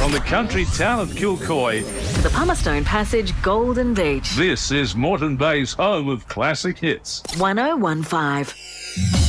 from the country town of Kilcoy. The Pumicestone Passage, Golden Beach. This is Moreton Bay's home of classic hits. 1015.